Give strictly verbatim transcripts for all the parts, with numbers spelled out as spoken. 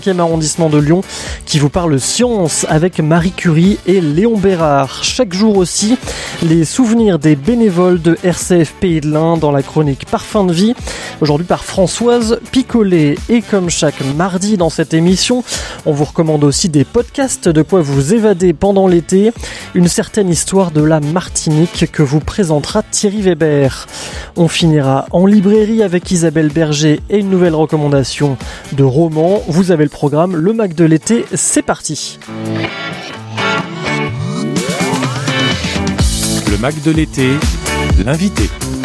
cinquième arrondissement de Lyon, qui vous parle science avec Marie Curie et Léon Bérard. Chaque jour aussi, les souvenirs des bénévoles de R C F Pays de l'Ain dans la chronique Parfum de vie. Aujourd'hui par Françoise Picolet. Et comme chaque mardi dans cette émission, on vous recommande aussi des podcasts de quoi vous évader pendant l'été. Une certaine histoire de la Martinique que vous présentera Thierry Weber. On finira en librairie avec Isabelle Berger et une nouvelle recommandation de roman. Vous avez le programme, le Mac de l'été, c'est parti. Le Mac de l'été, l'invité.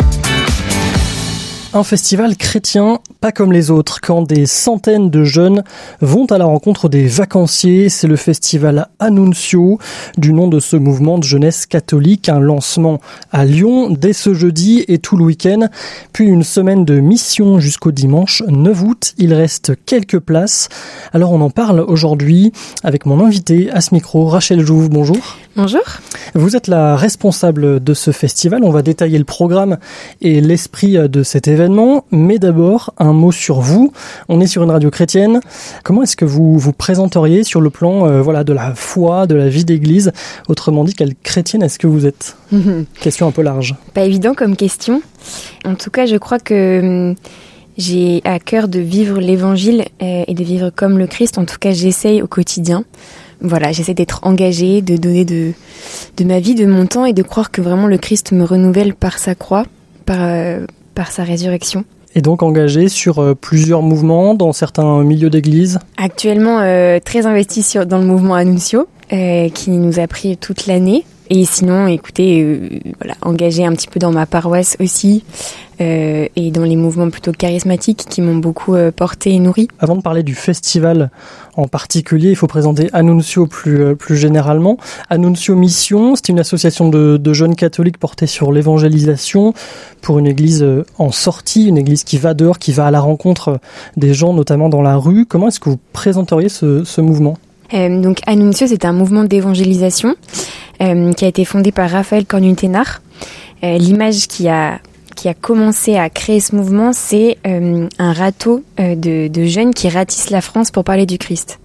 Un festival chrétien pas comme les autres, quand des centaines de jeunes vont à la rencontre des vacanciers. C'est le festival Annuncio, du nom de ce mouvement de jeunesse catholique. Un lancement à Lyon dès ce jeudi et tout le week-end. Puis une semaine de mission jusqu'au dimanche neuf août. Il reste quelques places. Alors on en parle aujourd'hui avec mon invité à ce micro, Rachel Jouve. Bonjour. Bonjour. Vous êtes la responsable de ce festival. On va détailler le programme et l'esprit de cet événement. Mais d'abord, un mot sur vous. On est sur une radio chrétienne. Comment est-ce que vous vous présenteriez sur le plan euh, voilà, de la foi, de la vie d'église? Autrement dit, quelle chrétienne est-ce que vous êtes? Question un peu large. Pas évident comme question. En tout cas, je crois que hum, j'ai à cœur de vivre l'évangile euh, et de vivre comme le Christ. En tout cas, j'essaye au quotidien. Voilà, j'essaie d'être engagée, de donner de, de ma vie, de mon temps et de croire que vraiment le Christ me renouvelle par sa croix, par, euh, par sa résurrection. Et donc engagée sur euh, plusieurs mouvements dans certains milieux d'église. Actuellement, euh, très investie sur, dans le mouvement Annuncio, euh, qui nous a pris toute l'année. Et sinon, écoutez, euh, voilà, engagée un petit peu dans ma paroisse aussi, euh, et dans les mouvements plutôt charismatiques qui m'ont beaucoup euh, porté et nourri. Avant de parler du festival en particulier, il faut présenter Annuncio plus, euh, plus généralement. Annuncio Mission, c'est une association de, de jeunes catholiques portée sur l'évangélisation pour une église en sortie, une église qui va dehors, qui va à la rencontre des gens, notamment dans la rue. Comment est-ce que vous présenteriez ce, ce mouvement ? Euh, donc Annuncio, c'est un mouvement d'évangélisation euh, qui a été fondé par Raphaël Cornu-Thénard. Euh, l'image qui a qui a commencé à créer ce mouvement, c'est euh, un râteau euh, de, de jeunes qui ratissent la France pour parler du Christ.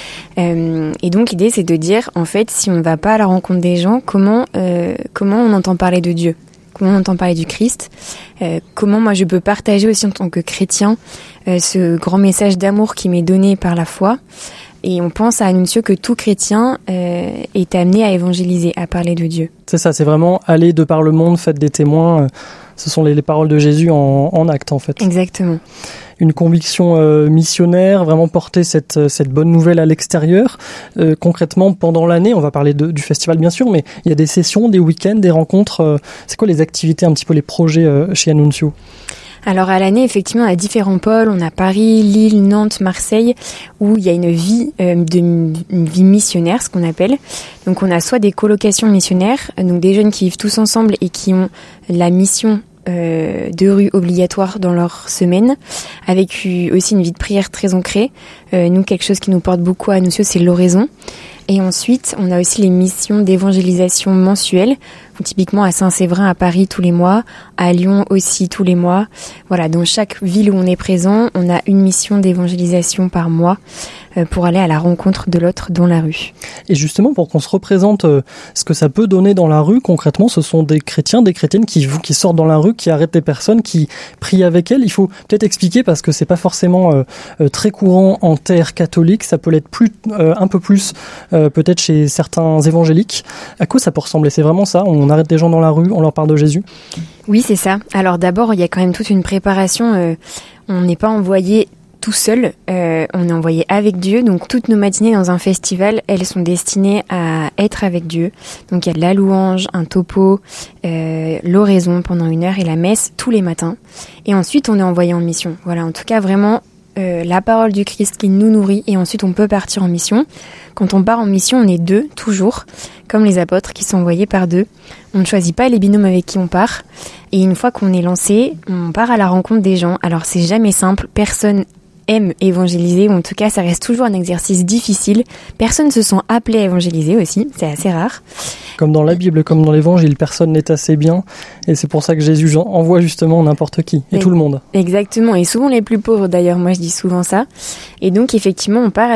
Euh, et donc l'idée, c'est de dire, en fait, si on ne va pas à la rencontre des gens, comment euh, comment on entend parler de Dieu ? Comment on entend parler du Christ, euh, comment moi je peux partager aussi en tant que chrétien euh, ce grand message d'amour qui m'est donné par la foi. Et on pense à Annuncio que tout chrétien euh, est amené à évangéliser, à parler de Dieu. C'est ça, c'est vraiment aller de par le monde, faites des témoins. Euh, ce sont les, les paroles de Jésus en, en acte en fait. Exactement. Une conviction euh, missionnaire, vraiment porter cette, cette bonne nouvelle à l'extérieur. Euh, concrètement, pendant l'année, on va parler de, du festival bien sûr, mais il y a des sessions, des week-ends, des rencontres. Euh, c'est quoi les activités, un petit peu les projets euh, chez Annuncio ? Alors à l'année, effectivement, on a différents pôles. On a Paris, Lille, Nantes, Marseille, où il y a une vie, euh, de, une vie missionnaire, ce qu'on appelle. Donc on a soit des colocations missionnaires, donc des jeunes qui vivent tous ensemble et qui ont la mission euh, de rue obligatoire dans leur semaine, avec aussi une vie de prière très ancrée. Euh, nous, quelque chose qui nous porte beaucoup à Annuncio, c'est l'oraison. Et ensuite, on a aussi les missions d'évangélisation mensuelles, typiquement à Saint-Séverin à Paris tous les mois, à Lyon aussi tous les mois. Voilà, dans chaque ville où on est présent, on a une mission d'évangélisation par mois euh, pour aller à la rencontre de l'autre dans la rue. Et justement, pour qu'on se représente euh, ce que ça peut donner dans la rue, concrètement, ce sont des chrétiens, des chrétiennes qui, qui sortent dans la rue, qui arrêtent les personnes, qui prient avec elles. Il faut peut-être expliquer parce que c'est pas forcément euh, euh, très courant en terre catholique, ça peut l'être plus, euh, un peu plus euh, peut-être chez certains évangéliques. À quoi ça peut ressembler ? C'est vraiment ça ? On arrête des gens dans la rue, on leur parle de Jésus ? Oui, c'est ça. Alors d'abord, il y a quand même toute une préparation. Euh, on n'est pas envoyé tout seul, euh, on est envoyé avec Dieu. Donc toutes nos matinées dans un festival, elles sont destinées à être avec Dieu. Donc il y a de la louange, un topo, euh, l'oraison pendant une heure et la messe tous les matins. Et ensuite, on est envoyé en mission. Voilà, en tout cas vraiment euh, la parole du Christ qui nous nourrit. Et ensuite, on peut partir en mission. Quand on part en mission, on est deux, toujours, comme les apôtres qui sont envoyés par deux. On ne choisit pas les binômes avec qui on part. Et une fois qu'on est lancé, on part à la rencontre des gens. Alors, c'est jamais simple. Personne aime évangéliser, ou en tout cas ça reste toujours un exercice difficile. Personne ne se sent appelé à évangéliser aussi, c'est assez rare. Comme dans la Bible, comme dans l'Évangile, personne n'est assez bien. Et c'est pour ça que Jésus envoie justement n'importe qui, et, et tout le monde. Exactement, et souvent les plus pauvres d'ailleurs, moi je dis souvent ça. Et donc effectivement on part